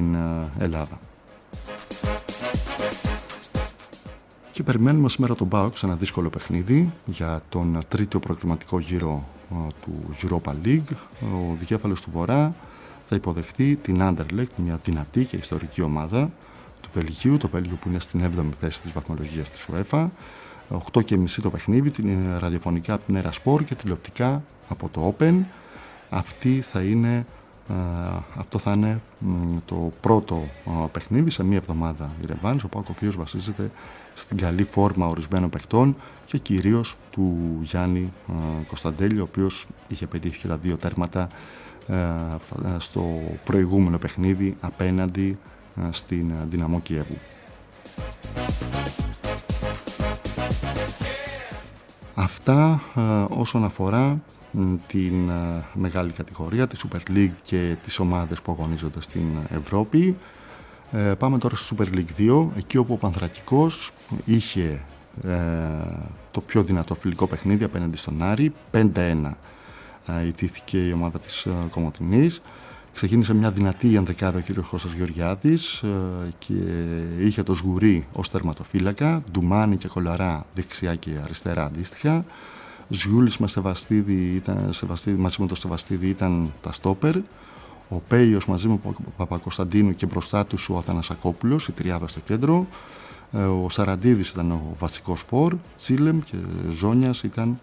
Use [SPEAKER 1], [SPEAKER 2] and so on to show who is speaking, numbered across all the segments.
[SPEAKER 1] στην Ελλάδα. Και περιμένουμε σήμερα τον ΠΑΟΚ σε ένα δύσκολο παιχνίδι για τον τρίτο προκριματικό γύρο του Europa League. Ο δικέφαλος του Βορρά θα υποδεχθεί την Anderlecht, μια δυνατή και ιστορική ομάδα του Βελγίου, το Βέλγιο που είναι στην 7η θέση της βαθμολογίας της UEFA. 8:30 το παιχνίδι, την ραδιοφωνικά από την Erasport και τηλεοπτικά από το Open. Αυτό θα είναι το πρώτο παιχνίδι σε μία εβδομάδα η ρεβάνς, ο οποίος βασίζεται στην καλή φόρμα ορισμένων παιχτών και κυρίως του Γιάννη Κωνσταντέλη, ο οποίος είχε πετύχει και τα 2 τέρματα στο προηγούμενο παιχνίδι απέναντι στην Δυναμό Κιέβου. Αυτά όσον αφορά την μεγάλη κατηγορία, τη Super League και τις ομάδες που αγωνίζονται στην Ευρώπη. Πάμε τώρα στο Super League 2, εκεί όπου ο Πανθρακικός είχε το πιο δυνατό φιλικό παιχνίδι απέναντι στον Άρη. 5-1 ιτήθηκε η ομάδα της Κομοτηνής. Ξεκίνησε μια δυνατή ενδεκάδα ο κ. Κώστας Γεωργιάδης και είχε το Σγουρί ως τερματοφύλακα, Ντουμάνι και Κολαρά δεξιά και αριστερά αντίστοιχα. Ζιούλης μαζί με το Σεβαστίδη ήταν τα στόπερ. Ο Πέιος μαζί με τον Παπακοσταντίνου και μπροστά τους ο Αθανασακόπουλος, η τριάδα στο κέντρο. Ο Σαραντίδης ήταν ο βασικός φορ. Τσίλεμ και Ζόνιας ήταν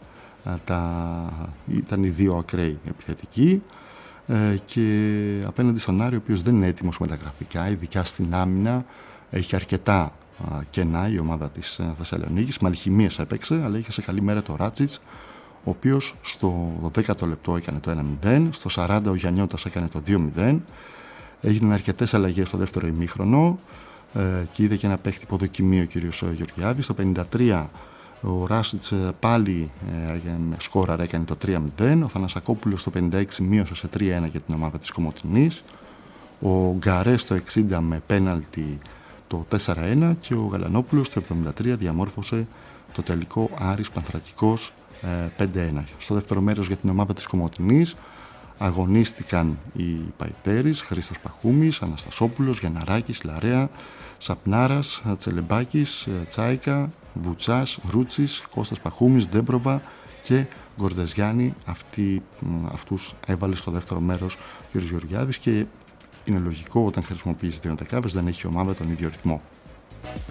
[SPEAKER 1] οι δύο ακραίοι επιθετικοί. Και απέναντι στον Άρη, ο οποίος δεν είναι έτοιμος με τα γραφικά, ειδικά στην άμυνα, έχει αρκετά κενά η ομάδα της Θεσσαλονίκης. Με αλχημίες έπαιξε, αλλά είχε σε καλή μέρα το Ράτσιτς, ο οποίος στο 10ο λεπτό έκανε το 1-0, στο 40 ο Γιαννιώτας έκανε το 2-0. Έγιναν αρκετές αλλαγές στο δεύτερο ημίχρονο και είδε και ένα παίχτη υποδοκιμή ο κ. Γεωργιάδης. Στο 53 ο Ράσιτς πάλι σκόραρε, έκανε το 3-0. Ο Θανασακόπουλος στο 56 μείωσε σε 3-1 για την ομάδα της Κομοτηνής. Ο Γκαρέ στο 60 με πέναλτι το 4-1 και ο Γαλανόπουλος στο 73 διαμόρφωσε το τελικό Άρης Πανθρακικός 5-1. Στο δεύτερο μέρος για την ομάδα της Κομοτηνής αγωνίστηκαν οι Παϊτέρης, Χρήστος Παχούμης, Αναστασόπουλος, Γεναράκης, Λαρέα, Σαπνάρας, Τσελεμπάκης, Τσάικα, Βουτσάς, Ρούτσης, Κώστας Παχούμης, Ντέμπροβα και Γκορδεζιάννη. Αυτούς έβαλε στο δεύτερο μέρος ο κ. Γεωργιάδης και είναι λογικό όταν χρησιμοποιείς δύο δεκάβες δεν έχει ομάδα τον ίδιο ρυθμό.